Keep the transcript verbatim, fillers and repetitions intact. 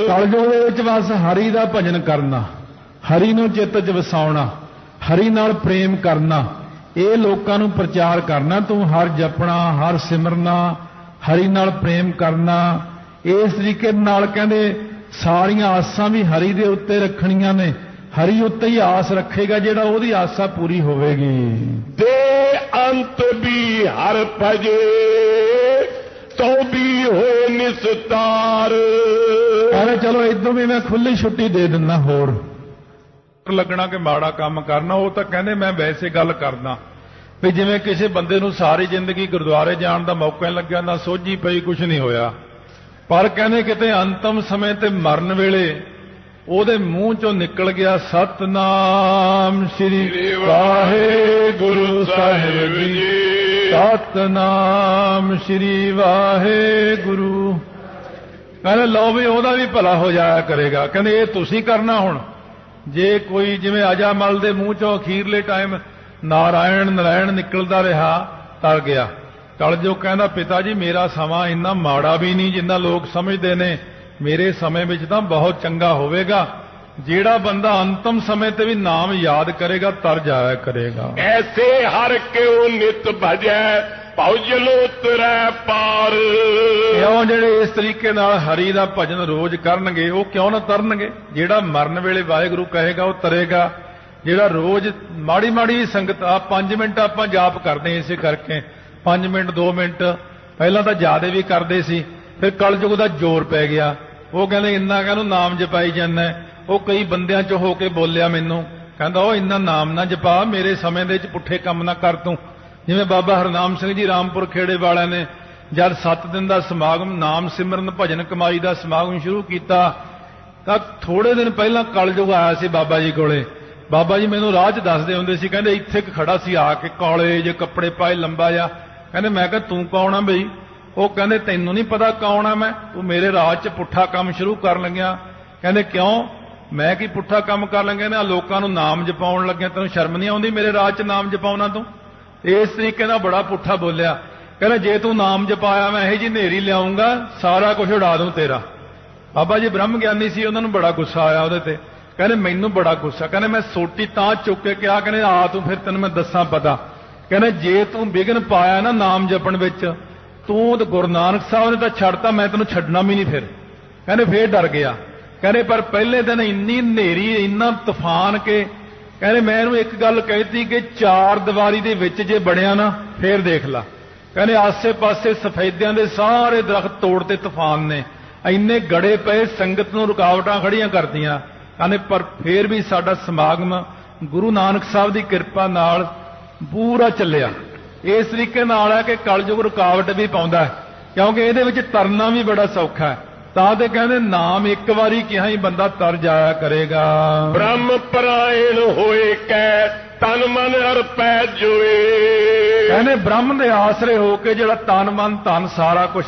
ਕਲਯੁਗ ਦੇ ਵਿੱਚ ਬਸ ਹਰੀ ਦਾ ਭਜਨ ਕਰਨਾ, ਹਰੀ ਨੂੰ ਚਿੱਤ 'ਚ ਵਸਾਉਣਾ, ਹਰੀ ਨਾਲ ਪ੍ਰੇਮ ਕਰਨਾ, ਇਹ ਲੋਕਾਂ ਨੂੰ ਪ੍ਰਚਾਰ ਕਰਨਾ। ਤੂੰ ਹਰ ਜਪਣਾ, ਹਰ ਸਿਮਰਨਾ, ਹਰੀ ਨਾਲ ਪ੍ਰੇਮ ਕਰਨਾ। ਇਸ ਤਰੀਕੇ ਨਾਲ ਕਹਿੰਦੇ ਸਾਰੀਆਂ ਆਸਾਂ ਵੀ ਹਰੀ ਦੇ ਉੱਤੇ ਰੱਖਣੀਆਂ ਨੇ। ਹਰੀ ਉੱਤੇ ਹੀ ਆਸ ਰੱਖੇਗਾ ਜਿਹੜਾ, ਉਹਦੀ ਆਸਾ ਪੂਰੀ ਹੋਵੇਗੀ। ਦੇ ਅੰਤ ਵੀ ਹਰ ਭਜੇ ਤੋ ਵੀ ਹੋਏ ਨਿਸਤਾਰ। ਕਹਿੰਦੇ ਚਲੋ ਇਦੋਂ ਵੀ ਮੈਂ ਖੁੱਲੀ ਛੁੱਟੀ ਦੇ ਦਿੰਦਾ। ਹੋਰ ਲੱਗਣਾ ਕਿ ਮਾੜਾ ਕੰਮ ਕਰਨਾ, ਉਹ ਤਾਂ ਕਹਿੰਦੇ ਮੈਂ ਵੈਸੇ ਗੱਲ ਕਰਦਾ ਵੀ ਜਿਵੇਂ ਕਿਸੇ ਬੰਦੇ ਨੂੰ ਸਾਰੀ ਜ਼ਿੰਦਗੀ ਗੁਰਦੁਆਰੇ ਜਾਣ ਦਾ ਮੌਕਾ ਨਹੀਂ ਲੱਗਿਆ, ਨਾ ਸੋਝੀ ਪਈ, ਕੁਝ ਨਹੀਂ ਹੋਇਆ, ਪਰ ਕਹਿੰਦੇ ਕਿਤੇ ਅੰਤਮ ਸਮੇਂ ਤੇ ਮਰਨ ਵੇਲੇ ਉਹਦੇ ਮੂੰਹ ਚੋਂ ਨਿਕਲ ਗਿਆ ਸਤਨਾਮ ਸ੍ਰੀ ਵਾਹਿਗੁਰੂ ਸਾਹਿਬ ਜੀ, ਸਤਨਾਮ ਸ੍ਰੀ ਵਾਹਿਗੁਰੂ। ਕਹਿੰਦੇ ਲਓ ਵੀ ਉਹਦਾ ਵੀ ਭਲਾ ਹੋ ਜਾਇਆ ਕਰੇਗਾ। ਕਹਿੰਦੇ ਇਹ ਤੁਸੀਂ ਕਰਨਾ। ਹੁਣ ਜੇ ਕੋਈ ਜਿਵੇਂ ਅਜਾਮਲ ਦੇ ਮੂੰਹ ਚੋਂ ਅਖੀਰਲੇ ਟਾਈਮ ਨਾਰਾਇਣ ਨਾਰਾਇਣ ਨਿਕਲਦਾ ਰਿਹਾ, ਤਰ ਗਿਆ। ਕਲਯੁਗ ਕਹਿੰਦਾ ਪਿਤਾ ਜੀ ਮੇਰਾ ਸਮਾਂ ਇੰਨਾ ਮਾੜਾ ਵੀ ਨਹੀਂ ਜਿੰਨਾ ਲੋਕ ਸਮਝਦੇ ਨੇ, ਮੇਰੇ ਸਮੇਂ ਵਿੱਚ ਤਾਂ ਬਹੁਤ ਚੰਗਾ ਹੋਵੇਗਾ। ਜਿਹੜਾ ਬੰਦਾ ਅੰਤਮ ਸਮੇਂ ਤੇ ਵੀ ਨਾਮ ਯਾਦ ਕਰੇਗਾ ਤਰ ਜਾਇਆ ਕਰੇਗਾ। ਐਸੇ ਹਰ ਕਿਉ ਨਿਤ ਭਜੈ ਭਉਜਲ ਉਤਰੈ ਪਾਰ। ਕਿਉਂ ਜਿਹੜੇ ਇਸ ਤਰੀਕੇ ਨਾਲ ਹਰੀ ਦਾ ਭਜਨ ਰੋਜ਼ ਕਰਨਗੇ ਉਹ ਕਿਉਂ ਨਾ ਤਰਨਗੇ। ਜਿਹੜਾ ਮਰਨ ਵੇਲੇ ਵਾਹਿਗੁਰੂ ਕਹੇਗਾ ਉਹ ਤਰੇਗਾ। ਜਿਹੜਾ ਰੋਜ਼ ਮਾੜੀ ਮਾੜੀ ਸੰਗਤ ਆ ਪੰਜ ਮਿੰਟ ਆਪਾਂ ਜਾਪ ਕਰਦੇ ਇਸੇ ਕਰਕੇ, ਪੰਜ ਮਿੰਟ ਦੋ ਮਿੰਟ ਪਹਿਲਾਂ ਤਾਂ ਜ਼ਿਆਦਾ ਵੀ ਕਰਦੇ ਸੀ, ਫਿਰ ਕਲਯੁਗ ਦਾ ਜ਼ੋਰ ਪੈ ਗਿਆ। ਉਹ ਕਹਿੰਦੇ ਇੰਨਾ ਕਹਿੰਦਾ ਨਾਮ ਜਪਾਈ ਜਾਂਦਾ। ਉਹ ਕਈ ਬੰਦਿਆਂ ਚੋਂ ਹੋ ਕੇ ਬੋਲਿਆ ਮੈਨੂੰ, ਕਹਿੰਦਾ ਉਹ ਇੰਨਾ ਨਾਮ ਨਾ ਜਪਾ, ਮੇਰੇ ਸਮੇਂ ਦੇ ਵਿੱਚ ਪੁੱਠੇ ਕੰਮ ਨਾ ਕਰ ਤੂੰ। ਜਿਵੇਂ ਬਾਬਾ ਹਰਨਾਮ ਸਿੰਘ ਜੀ ਰਾਮਪੁਰ ਖੇੜੇ ਵਾਲਿਆਂ ਨੇ ਜਦ ਸੱਤ ਦਿਨ ਦਾ ਸਮਾਗਮ ਨਾਮ ਸਿਮਰਨ ਭਜਨ ਕਮਾਈ ਦਾ ਸਮਾਗਮ ਸ਼ੁਰੂ ਕੀਤਾ ਤਾਂ ਥੋੜੇ ਦਿਨ ਪਹਿਲਾਂ ਕਲਯੁਗ ਆਇਆ ਸੀ ਬਾਬਾ ਜੀ ਕੋਲੇ। ਬਾਬਾ ਜੀ ਮੈਨੂੰ ਰਾਹ 'ਚ ਦੱਸਦੇ ਹੁੰਦੇ ਸੀ, ਕਹਿੰਦੇ ਇੱਥੇ ਇੱਕ ਖੜਾ ਸੀ ਆ ਕੇ, ਕਾਲੇ ਜੇ ਕੱਪੜੇ ਪਾਏ, ਲੰਬਾ ਜਿਹਾ। ਕਹਿੰਦੇ ਮੈਂ ਕਿਹਾ ਤੂੰ ਕੌਣ ਆ ਬਈ? ਉਹ ਕਹਿੰਦੇ ਤੈਨੂੰ ਨਹੀਂ ਪਤਾ ਕੌਣ ਆ ਮੈਂ? ਤੂੰ ਮੇਰੇ ਰਾਹ 'ਚ ਪੁੱਠਾ ਕੰਮ ਸ਼ੁਰੂ ਕਰਨ ਲੱਗਿਆ। ਕਹਿੰਦੇ ਕਿਉਂ? ਮੈਂ ਕੀ ਪੁੱਠਾ ਕੰਮ ਕਰਨ ਲੱਗਿਆ? ਨਾ ਲੋਕਾਂ ਨੂੰ ਨਾਮ ਜਪਾਉਣ ਲੱਗਿਆ, ਤੈਨੂੰ ਸ਼ਰਮ ਨਹੀਂ ਆਉਂਦੀ ਮੇਰੇ ਰਾਹ 'ਚ ਨਾਮ ਜਪਾਉਣਾ ਤੂੰ? ਇਸ ਤਰੀਕੇ ਨਾਲ ਬੜਾ ਪੁੱਠਾ ਬੋਲਿਆ। ਕਹਿੰਦਾ ਜੇ ਤੂੰ ਨਾਮ ਜਪਾਇਆ ਮੈਂ ਇਹੋ ਜਿਹੀ ਹਨੇਰੀ ਲਿਆਉਂਗਾ ਸਾਰਾ ਕੁਝ ਉਡਾ ਦੂੰ ਤੇਰਾ। ਬਾਬਾ ਜੀ ਬ੍ਰਹਮ ਗਿਆਨੀ ਸੀ, ਉਹਨਾਂ ਨੂੰ ਬੜਾ ਗੁੱਸਾ ਆਇਆ ਉਹਦੇ ਤੇ। ਕਹਿੰਦੇ ਮੈਨੂੰ ਬੜਾ ਗੁੱਸਾ। ਕਹਿੰਦੇ ਮੈਂ ਸੋਟੀ ਤਾਂ ਚੁੱਕ ਕੇ ਕਿਹਾ, ਕਹਿੰਦੇ ਆ ਤੂੰ ਫਿਰ ਤੈਨੂੰ ਮੈਂ ਦੱਸਾਂ ਪਤਾ। ਕਹਿੰਦੇ ਜੇ ਤੂੰ ਵਿਘਨ ਪਾਇਆ ਨਾ ਨਾਮ ਜਪਣ ਵਿੱਚ, ਤੂੰ ਤੇ ਗੁਰੂ ਨਾਨਕ ਸਾਹਿਬ ਨੇ ਤਾਂ ਛੱਡਤਾ, ਮੈਂ ਤੈਨੂੰ ਛੱਡਣਾ ਵੀ ਨਹੀਂ ਫਿਰ। ਕਹਿੰਦੇ ਫੇਰ ਡਰ ਗਿਆ। ਕਹਿੰਦੇ ਪਰ ਪਹਿਲੇ ਦਿਨ ਇੰਨੀ ਹਨੇਰੀ, ਇੰਨਾ ਤੂਫਾਨ ਕੇ ਕਹਿੰਦੇ ਮੈਂ ਇਹਨੂੰ ਇੱਕ ਗੱਲ ਕਹਿਤੀ ਕਿ ਚਾਰ ਦੀਵਾਰੀ ਦੇ ਵਿੱਚ ਜੇ ਬੜਿਆ ਨਾ ਫੇਰ ਦੇਖ ਲਾ। ਕਹਿੰਦੇ ਆਸੇ ਪਾਸੇ ਸਫੈਦਿਆਂ ਦੇ ਸਾਰੇ ਦਰਖਤ ਤੋੜਤੇ ਤੂਫਾਨ ਨੇ, ਇੰਨੇ ਗੜੇ ਪਏ, ਸੰਗਤ ਨੂੰ ਰੁਕਾਵਟਾਂ ਖੜੀਆਂ ਕਰਦੀਆਂ। ਕਹਿੰਦੇ ਪਰ ਫੇਰ ਵੀ ਸਾਡਾ ਸਮਾਗਮ ਗੁਰੂ ਨਾਨਕ ਸਾਹਿਬ ਦੀ ਕਿਰਪਾ ਨਾਲ ਪੂਰਾ ਚੱਲਿਆ। ਇਸ ਤਰੀਕੇ ਨਾਲ ਹੈ ਕਿ ਕਲਯੁਗ ਰੁਕਾਵਟ ਵੀ ਪਾਉਂਦਾ, ਕਿਉਂਕਿ ਇਹਦੇ ਵਿੱਚ ਤਰਨਾ ਵੀ ਬੜਾ ਸੌਖਾ ਹੈ। ਤਾਂ ਤੇ ਕਹਿੰਦੇ ਨਾਮ ਇੱਕ ਵਾਰੀ ਕਿਹਾ ਹੀ ਬੰਦਾ ਤਰ ਜਾਇਆ ਕਰੇਗਾ। ਬ੍ਰਹਮ ਪਰਾਇਣ ਹੋਏ ਕੈ ਤਨ ਮਨ ਅਰਪੈ ਜੋਏ। ਕਹਿੰਦੇ ਬ੍ਰਹਮ ਦੇ ਆਸਰੇ ਹੋ ਕੇ ਜਿਹੜਾ ਤਨ ਮਨ ਧਨ ਸਾਰਾ ਕੁਝ